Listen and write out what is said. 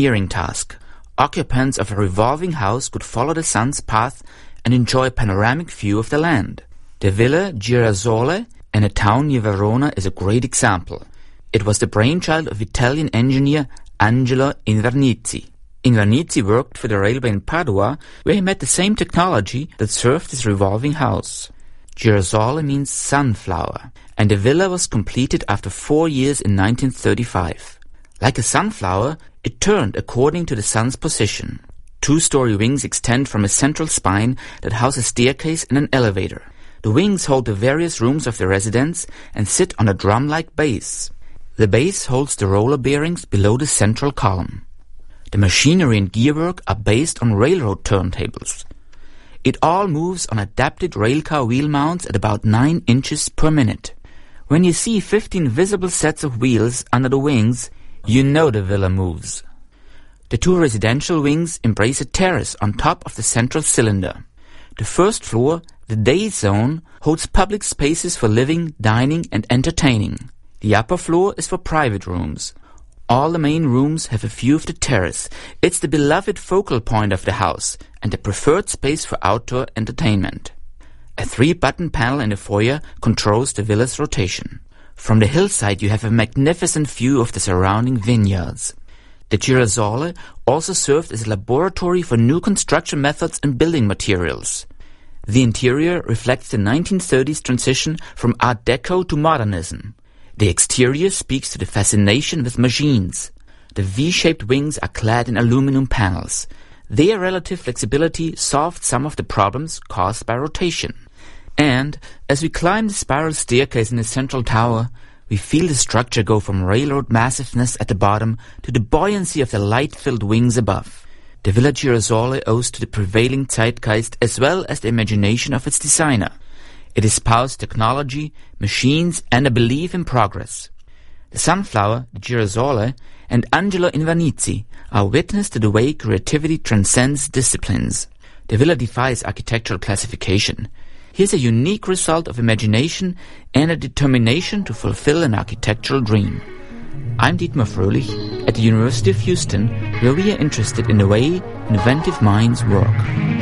engineering task. Occupants of a revolving house could follow the sun's path and enjoy a panoramic view of the land. The Villa Girasole in a town near Verona is a great example. It was the brainchild of Italian engineer Angelo Invernizzi. Invernizzi worked for the railway in Padua, where he met the same technology that served his revolving house. Girasole means sunflower, and the villa was completed after 4 years in 1935. Like a sunflower, it turned according to the sun's position. 2-story wings extend from a central spine that houses a staircase and an elevator. The wings hold the various rooms of the residence and sit on a drum-like base. The base holds the roller bearings below the central column. The machinery and gearwork are based on railroad turntables. It all moves on adapted railcar wheel mounts at about 9 inches per minute. When you see 15 visible sets of wheels under the wings, you know the villa moves. The 2 residential wings embrace a terrace on top of the central cylinder. The first floor, the day zone, holds public spaces for living, dining and entertaining. The upper floor is for private rooms. All the main rooms have a view of the terrace. It's the beloved focal point of the house and the preferred space for outdoor entertainment. A 3-button panel in the foyer controls the villa's rotation. From the hillside you have a magnificent view of the surrounding vineyards. The Girasole also served as a laboratory for new construction methods and building materials. The interior reflects the 1930s transition from Art Deco to modernism. The exterior speaks to the fascination with machines. The V-shaped wings are clad in aluminum panels. Their relative flexibility solved some of the problems caused by rotation. And as we climb the spiral staircase in the central tower, we feel the structure go from railroad massiveness at the bottom to the buoyancy of the light-filled wings above. The Villa Girasole owes to the prevailing zeitgeist as well as the imagination of its designer. It espoused technology, machines and a belief in progress. The sunflower, the Girasole, and Angelo Invernizzi are witness to the way creativity transcends disciplines. The villa defies architectural classification. Here's a unique result of imagination and a determination to fulfill an architectural dream. I'm Dietmar Fröhlich at the University of Houston, where we are interested in the way inventive minds work.